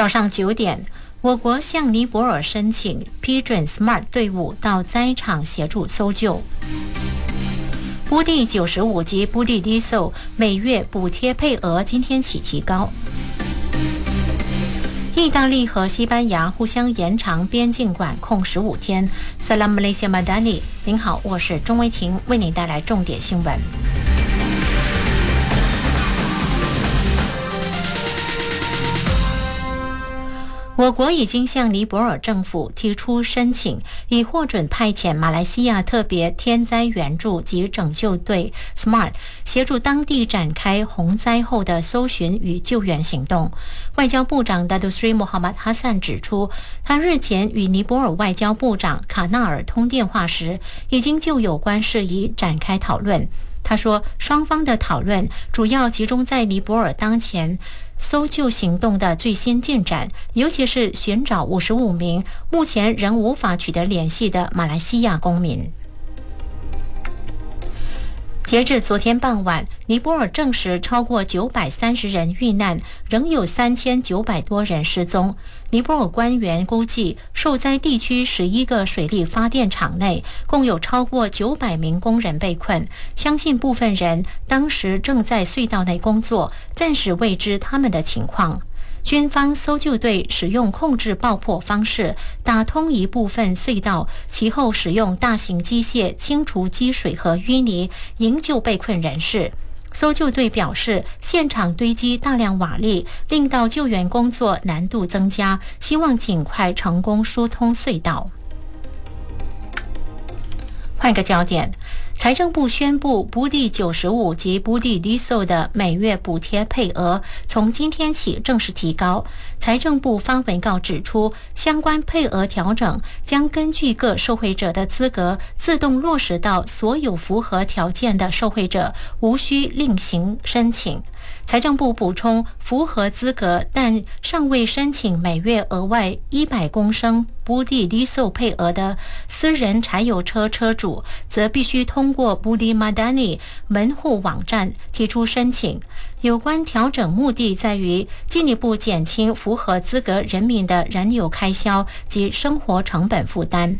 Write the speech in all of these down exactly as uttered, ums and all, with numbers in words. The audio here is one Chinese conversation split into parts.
早上九点，我国向尼泊尔申请批准 SMART 队伍到灾场协助搜救。布地九十五及布地 Diesel 每月补贴配额今天起提高。意大利和西班牙互相延长边境管控十五天。Salam Malaysia Madani， 您好，我是钟维婷，为您带来重点新闻。我国已经向尼泊尔政府提出申请，以获准派遣马来西亚特别天灾援助及拯救队 SMART 协助当地展开洪灾后的搜寻与救援行动。外交部长 Datuk Seri Mohamad Hassan 指出，他日前与尼泊尔外交部长卡纳尔通电话时，已经就有关事宜展开讨论。他说，双方的讨论主要集中在尼泊尔当前搜救行动的最新进展，尤其是寻找五十五名目前仍无法取得联系的马来西亚公民。截至昨天傍晚，尼泊尔证实超过九百三十人遇难，仍有三千九百多人失踪。尼泊尔官员估计，受灾地区十一个水力发电厂内共有超过九百名工人被困，相信部分人当时正在隧道内工作，暂时未知他们的情况。军方搜救队使用控制爆破方式打通一部分隧道，其后使用大型机械清除积水和淤泥，营救被困人士。搜救队表示，现场堆积大量瓦砾，令到救援工作难度增加，希望尽快成功疏通隧道。换个焦点，财政部宣布，布地九十五及布地 Diesel 的每月补贴配额从今天起正式提高。财政部发文告指出，相关配额调整将根据各受惠者的资格自动落实到所有符合条件的受惠者，无需另行申请。财政部补充，符合资格但尚未申请每月额外一百公升布地 Diesel 配额的私人柴油车车主，则必须通过布地 Madani 门户网站提出申请。有关调整目的在于进一步减轻符合资格人民的燃油开销及生活成本负担。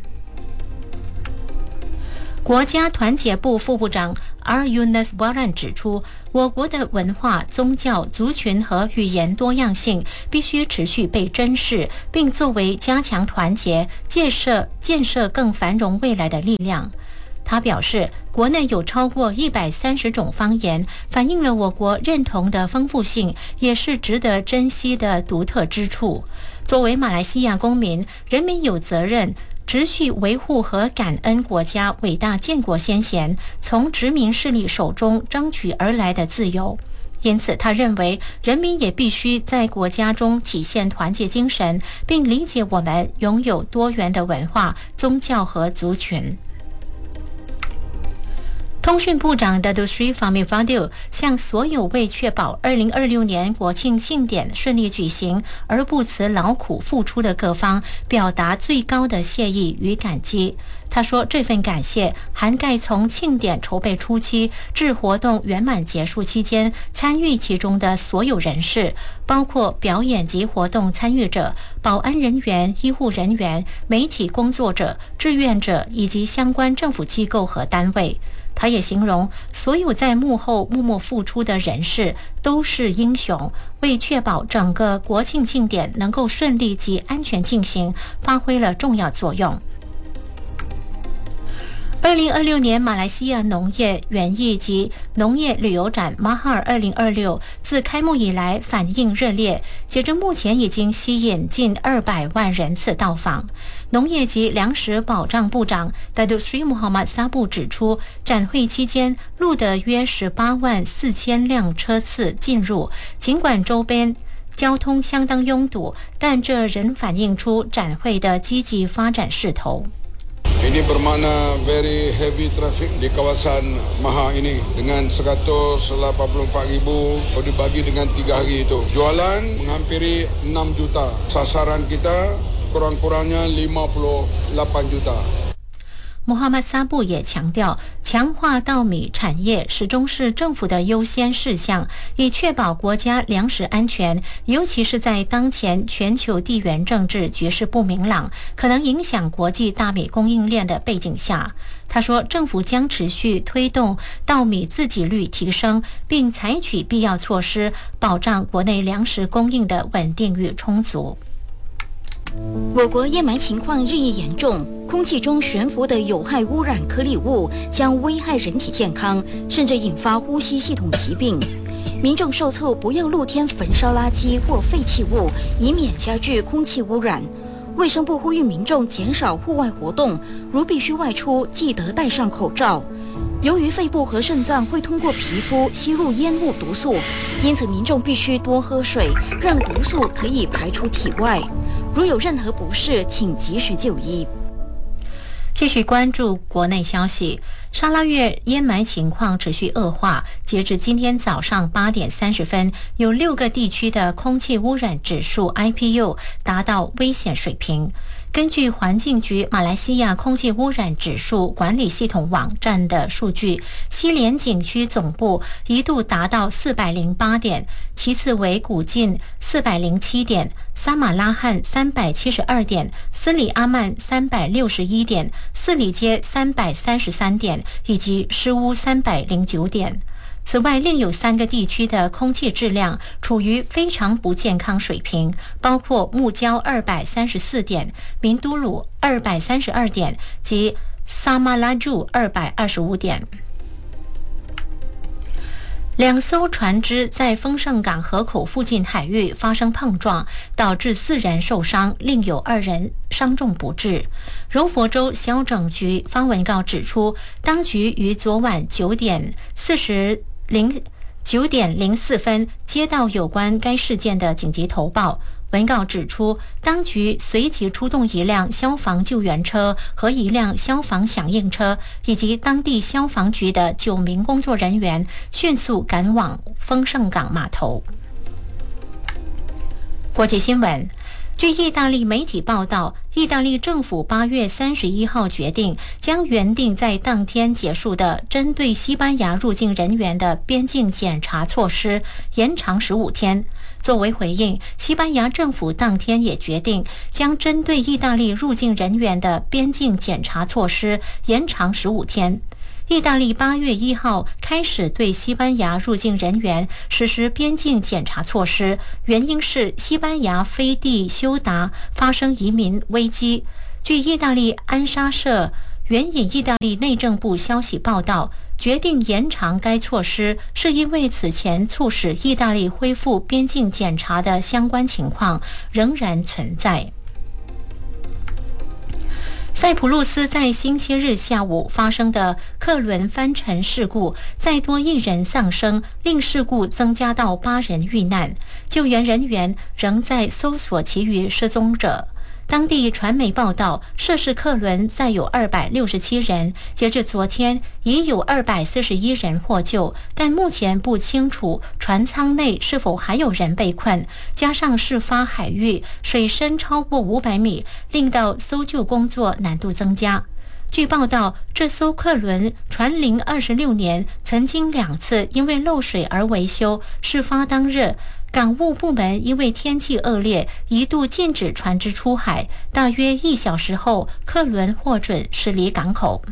国家团结部副部长 R. Yunus Baran 指出，我国的文化、宗教、族群和语言多样性必须持续被珍视，并作为加强团结、建设建设更繁荣未来的力量。他表示，国内有超过一百三十种方言，反映了我国认同的丰富性，也是值得珍惜的独特之处。作为马来西亚公民，人民有责任持续维护和感恩国家伟大建国先贤从殖民势力手中争取而来的自由。因此，他认为人民也必须在国家中体现团结精神，并理解我们拥有多元的文化、宗教和族群。通讯部长 Datuk Seri Fahmi Fadil 向所有为确保二零二六年国庆庆典顺利举行而不辞劳苦付出的各方表达最高的谢意与感激。他说，这份感谢涵盖从庆典筹备初期至活动圆满结束期间参与其中的所有人士，包括表演及活动参与者、保安人员、医护人员、媒体工作者、志愿者以及相关政府机构和单位。他也形容所有在幕后默默付出的人士都是英雄，为确保整个国庆庆典能够顺利及安全进行发挥了重要作用。二零二六年马来西亚农业园艺及农业旅游展 Mahar 二零二六自开幕以来反应热烈，截至目前已经吸引近二百万人次到访。农业及粮食保障部长 Datuk Seri Muhammad Sabu 指出，展会期间录得约十八万四千辆车次进入，尽管周边交通相当拥堵，但这仍反映出展会的积极发展势头。 Ini bermakna very heavy traffic di kawasan Mahar ini dengan seratus lapan puluh empat ribu dibagi dengan tiga hari itu. Jualan menghampiri enam juta. Sasaran kita kurang-kurangnya lima puluh lapan juta. 穆罕默萨布也强调，强化稻米产业始终是政府的优先事项，以确保国家粮食安全，尤其是在当前全球地缘政治局势不明朗，可能影响国际大米供应链的背景下。他说，政府将持续推动稻米自给率提升，并采取必要措施，保障国内粮食供应的稳定与充足。 我国烟霾情况日益严重，空气中悬浮的有害污染颗粒物将危害人体健康，甚至引发呼吸系统疾病。民众受促不要露天焚烧垃圾或废弃物，以免加剧空气污染。卫生部呼吁民众减少户外活动，如必须外出，记得戴上口罩。由于肺部和肾脏会通过皮肤吸入烟雾毒素，因此民众必须多喝水，让毒素可以排出体外。如有任何不适，请及时就医。 继续关注国内消息，沙拉越烟霾情况持续恶化。截至今天早上八点三十分，有六个地区的空气污染指数 I P U 达到危险水平。根据环境局马来西亚空气污染指数管理系统网站的数据，西莲景区总部一度达到四百零八点，其次为古晋四百零七点，撒马拉罕三百七十二点，斯里阿曼三百六十一点，四里街三百三十三点，以及诗屋三百零九点。此外，另有三个地区的空气质量处于非常不健康水平，包括木礁二百三十四点、明都鲁二百三十二点及萨马拉柱二百二十五点。两艘船只在丰盛港河口附近海域发生碰撞，导致四人受伤，另有二人伤重不治。柔佛州消整局发文告指出，当局于昨晚九点四十零九点零四分接到有关该事件的紧急投报。文告指出，当局随即出动一辆消防救援车和一辆消防响应车，以及当地消防局的九名工作人员，迅速赶往丰盛港码头。国际新闻。据意大利媒体报道，意大利政府八月三十一号决定将原定在当天结束的针对西班牙入境人员的边境检查措施延长十五天。作为回应，西班牙政府当天也决定将针对意大利入境人员的边境检查措施延长十五天。意大利八月一号开始对西班牙入境人援实施边境检查措施，原因是西班牙飞地休达发生移民危机。据意大利安莎社援引意大利内政部消息报道，决定延长该措施是因为此前促使意大利恢复边境检查的相关情况仍然存在。塞浦路斯在星期日下午发生的客轮翻沉事故，再多一人丧生，令事故增加到八人遇难。救援人员仍在搜索其余失踪者。当地传媒报道，涉事客轮载有二百六十七人，截至昨天已有二百四十一人获救，但目前不清楚船舱内是否还有人被困。加上事发海域水深超过五百米，令到搜救工作难度增加。据报道，这艘客轮船龄二十六年，曾经两次因为漏水而维修。事发当日，港务部门因为天气恶劣，一度禁止船只出海。大约一小时后，客轮获准驶离港口。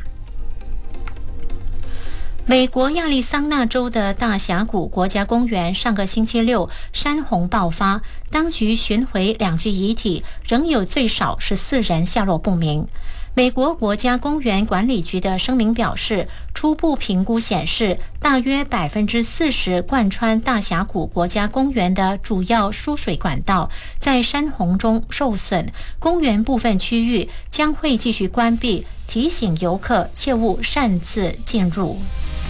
美国亚利桑那州的大峡谷国家公园上个星期六山洪爆发，当局寻回两具遗体，仍有最少十四人下落不明。美国国家公园管理局的声明表示，初步评估显示，大约百分之四十贯穿大峡谷国家公园的主要输水管道在山洪中受损，公园部分区域将会继续关闭，提醒游客切勿擅自进入。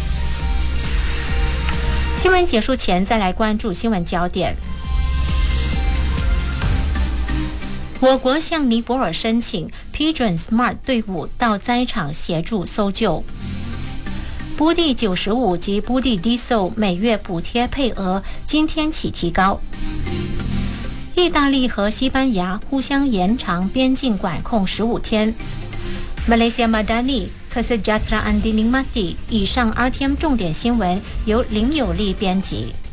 新闻结束前，再来关注新闻焦点。我国向尼泊尔申请批准 SMART 队伍到灾场协助搜救。布地九十五及布地 Diesel 每月补贴配额今天起提高。意大利和西班牙互相延长边境管控十五天。 Malaysia Madani Kesejahteraan dinikmati。以上 R T M 重点新闻由林有利编辑。